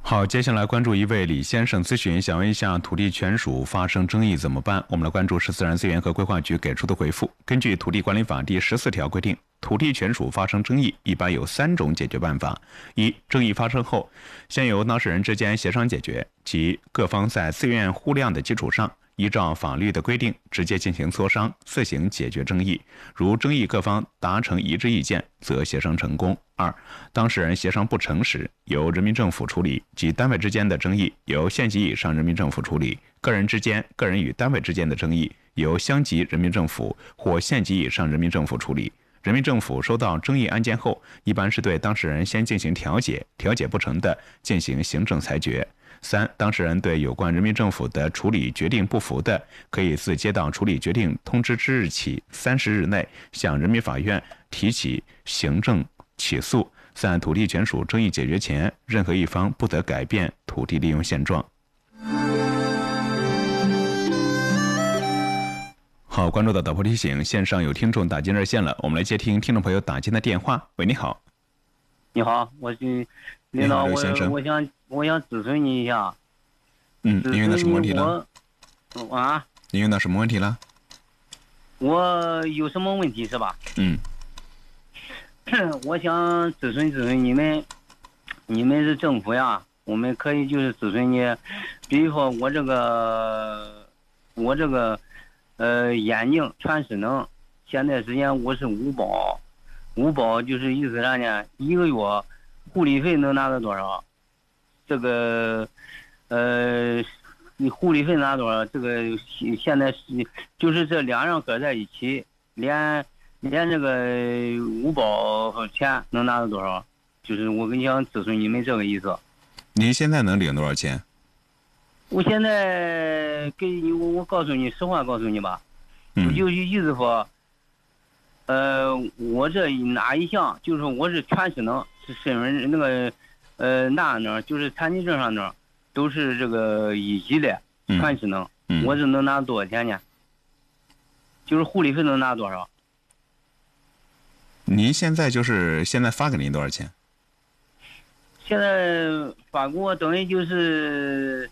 好，接下来关注一位李先生咨询，想问一下土地权属发生争议怎么办？我们来关注市自然资源和规划局给出的回复。根据土地管理法第14条规定，土地权属发生争议一般有3种解决办法：一、争议发生后，先由当事人之间协商解决，即各方在自愿互谅的基础上，依照法律的规定直接进行磋商，自行解决争议。如争议各方达成一致意见，则协商成功。二、当事人协商不成时，由人民政府处理，即单位之间的争议由县级以上人民政府处理；个人之间、个人与单位之间的争议由乡级人民政府或县级以上人民政府处理。人民政府收到争议案件后，一般是对当事人先进行调解，调解不成的进行行政裁决。三、当事人对有关人民政府的处理决定不服的，可以自接到处理决定通知之日起30日内，向人民法院提起行政起诉，在土地权属争议解决前，任何一方不得改变土地利用现状。好，关注到导播提醒，线上有听众打进热线了，我们来接听听众朋友打进的电话。喂，你好。 你好，我是领导，我想咨询你一下。 您遇到什么问题了？您遇到什么问题了？ 我有什么问题是吧？我想咨询你们是政府呀，我们可以就是咨询你，比如说我这个眼睛全失能，现在时间我是5保就是意思啥呢？1个月护理费能拿到多少？这个你护理费拿多少？这个现在是就是这2样搁在一起，连这个5保钱能拿到多少？就是我跟你想咨询你们这个意思。 您现在能领多少钱？ 我现在给你，我告诉你，实话告诉你吧，我就意思说，我这哪一项，就是说我是全失能，是身份那个那就是残疾证上那都是这个1级的全失能，我是能拿多少钱呢？就是护理费能拿多少？ 您现在发给您多少钱？ 现在发给我等于就是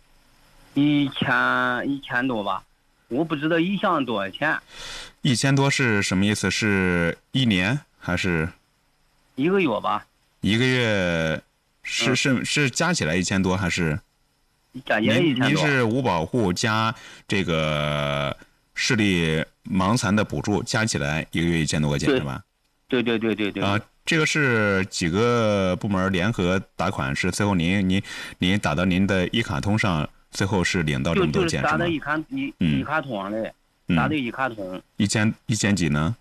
1000多吧，我不知道一项多少钱。 1000多是什么意思？是1年还是 1个月吧 ？1个月是加起来1000多还是？ 加起来1000多。 您是5保户加这个视力盲残的补助加起来1个月1000多块钱是吧？ 对。 这个是几个部门联合打款，是最后您打到您的一卡通上，最后是领到这么多钱是吗？ 就是打到一卡通上来，打到一卡通。 一千几呢？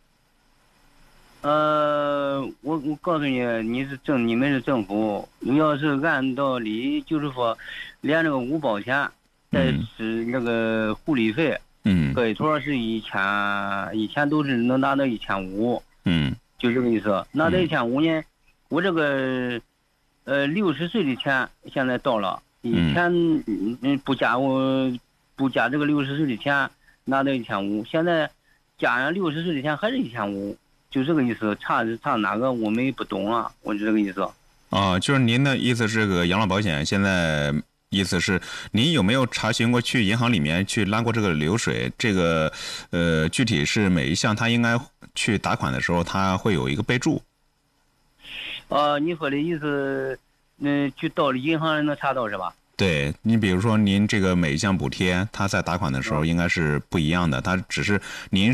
我告诉你，你们是政府，你要是按道理，就是说，连这个5保钱，再是那个护理费，搁一坨是1000都是能拿到1500，就这个意思。拿到1500呢，我这个60岁的钱现在到了，1000不加这个60岁的钱，拿到1500，现在加上60岁的钱还是1500。就这个意思，差哪个我们不懂啊，我就这个意思。 就是您的意思是，这个养老保险现在意思是，您有没有查询过去银行里面去拉过这个流水？这个具体是每一项他应该去打款的时候，他会有一个备注。 你说的意思，就到了银行能查到是吧？ 对，你比如说您这个每一项补贴，他在打款的时候应该是不一样的，他只是您